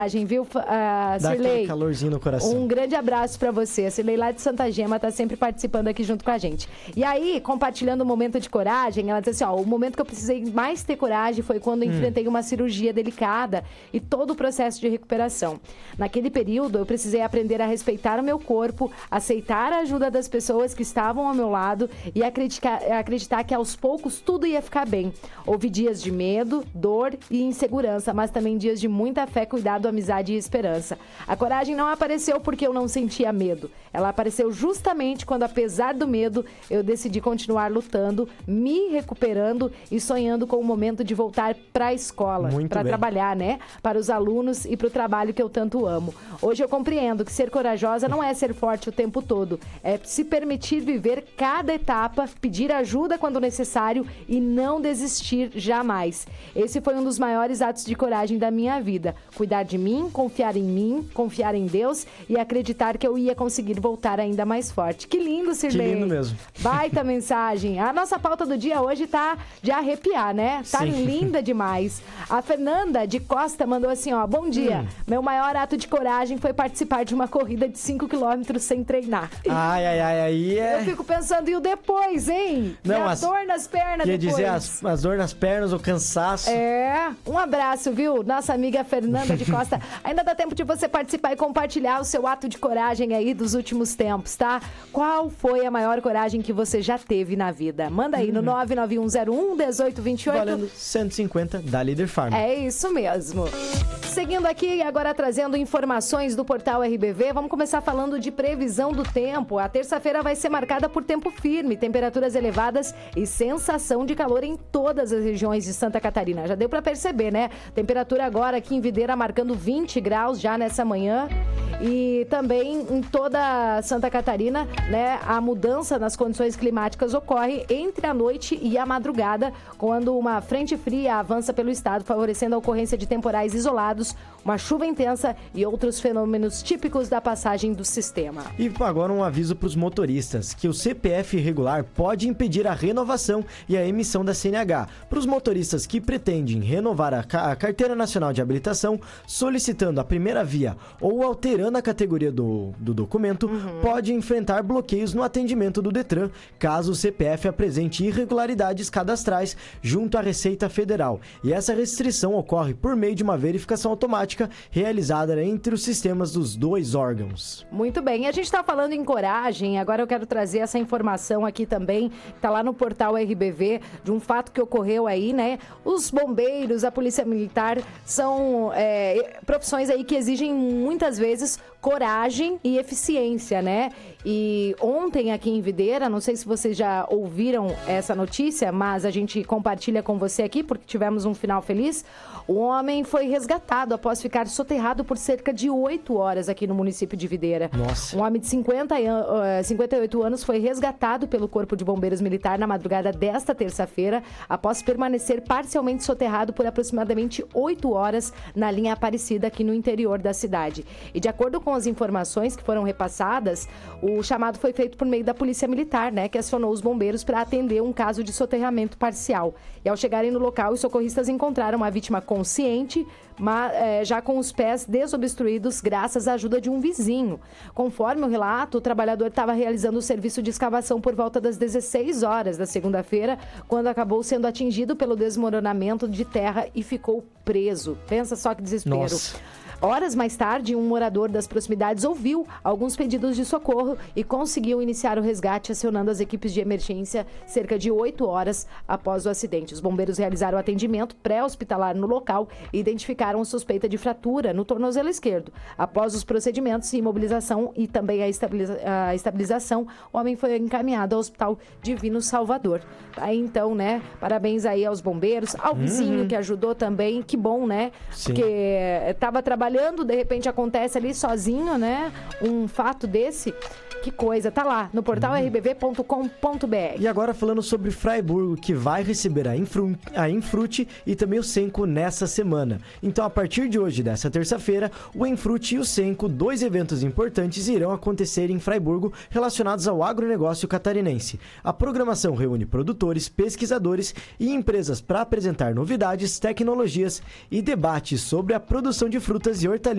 Viu, Dá aquele calorzinho no coração. Um grande abraço pra você. A Cirlei lá de Santa Gema tá sempre participando aqui junto com a gente. E aí, compartilhando o momento de coragem, ela diz assim, o momento que eu precisei mais ter coragem foi quando enfrentei uma cirurgia delicada e todo o processo de recuperação. Naquele período, eu precisei aprender a respeitar o meu corpo, aceitar a ajuda das pessoas que estavam ao meu lado e acreditar que aos poucos tudo ia ficar bem. Houve dias de medo, dor e insegurança, mas também dias de muita fé, cuidado, amizade e esperança. A coragem não apareceu porque eu não sentia medo. Ela apareceu justamente quando, apesar do medo, eu decidi continuar lutando, me recuperando e sonhando com o momento de voltar para a escola, para trabalhar, né? Para os alunos e para o trabalho que eu tanto amo. Hoje eu compreendo que ser corajosa não é ser forte o tempo todo. É se permitir viver cada etapa, pedir ajuda quando necessário e não desistir jamais. Esse foi um dos maiores atos de coragem da minha vida. Cuidar de mim, confiar em Deus e acreditar que eu ia conseguir voltar ainda mais forte. Que lindo, Cirlei. Que lindo mesmo. Baita mensagem. A nossa pauta do dia hoje tá de arrepiar, né? Tá linda demais. A Fernanda de Costa mandou assim, bom dia. Meu maior ato de coragem foi participar de uma corrida de 5 km sem treinar. Aí é... Eu fico pensando, e o depois, hein? Não, e a dor nas pernas quer depois. dizer, as dor nas pernas, o cansaço. Um abraço, viu? Nossa amiga Fernanda de Costa. Ainda dá tempo de você participar e compartilhar o seu ato de coragem aí dos últimos tempos, tá? Qual foi a maior coragem que você já teve na vida? Manda aí no 991011828. Valendo 150 da Líder Farm. É isso mesmo. Seguindo aqui, agora trazendo informações do portal RBV, vamos começar falando de previsão do tempo. A terça-feira vai ser marcada por tempo firme, temperaturas elevadas e sensação de calor em todas as regiões de Santa Catarina. Já deu para perceber, né? Temperatura agora aqui em Videira marcando 20 graus já nessa manhã. E também em toda Santa Catarina, né, a mudança nas condições climáticas ocorre entre a noite e a madrugada, quando uma frente fria avança pelo estado, favorecendo a ocorrência de temporais isolados, uma chuva intensa e outros fenômenos típicos da passagem do sistema. E agora um aviso para os motoristas, que o CPF irregular pode impedir a renovação e a emissão da CNH. Para os motoristas que pretendem renovar a Carteira Nacional de Habilitação, solicitando a primeira via ou alterando a categoria do documento, pode enfrentar bloqueios no atendimento do Detran, caso o CPF apresente irregularidades cadastrais junto à Receita Federal. E essa restrição ocorre por meio de uma verificação automática realizada entre os sistemas dos dois órgãos. Muito bem, a gente está falando em coragem, agora eu quero trazer essa informação aqui também, está lá no portal RBV, de um fato que ocorreu aí, né? Os bombeiros, a polícia militar são profissões aí que exigem muitas vezes coragem e eficiência, né? E ontem aqui em Videira, não sei se vocês já ouviram essa notícia, mas a gente compartilha com você aqui, porque tivemos um final feliz. O homem foi resgatado após ficar soterrado por cerca de 8 horas aqui no município de Videira. Nossa. Um homem de 58 anos foi resgatado pelo Corpo de Bombeiros Militar na madrugada desta terça-feira, após permanecer parcialmente soterrado por aproximadamente 8 horas na linha Aparecida, aqui no interior da cidade. E de acordo com as informações que foram repassadas, o chamado foi feito por meio da Polícia Militar, né, que acionou os bombeiros para atender um caso de soterramento parcial. E ao chegarem no local, os socorristas encontraram a vítima consciente, mas já com os pés desobstruídos graças à ajuda de um vizinho. Conforme o relato, o trabalhador estava realizando o serviço de escavação por volta das 16 horas da segunda-feira, quando acabou sendo atingido pelo desmoronamento de terra e ficou preso. Pensa só que desespero. Nossa. Horas mais tarde, um morador das proximidades ouviu alguns pedidos de socorro e conseguiu iniciar o resgate, acionando as equipes de emergência cerca de 8 horas após o acidente. Os bombeiros realizaram o atendimento pré-hospitalar no local e identificaram suspeita de fratura no tornozelo esquerdo. Após os procedimentos, imobilização e também a estabilização, o homem foi encaminhado ao Hospital Divino Salvador. Aí então, né, parabéns aí aos bombeiros, ao vizinho que ajudou também, que bom, né? Sim. Porque estava trabalhando, de repente acontece ali sozinho, né? Um fato desse. Que coisa, tá lá no portal rbv.com.br. E agora falando sobre Fraiburgo, que vai receber a Infrute e também o Senco nessa semana. Então, a partir de hoje, dessa terça-feira, o Infrute e o Senco, 2 eventos importantes, irão acontecer em Fraiburgo relacionados ao agronegócio catarinense. A programação reúne produtores, pesquisadores e empresas para apresentar novidades, tecnologias e debates sobre a produção de frutas e hortaliças